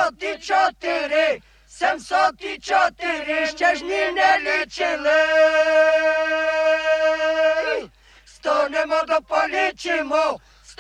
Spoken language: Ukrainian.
704, 704, ще ж ні не лічили. Стонемо до полічимо,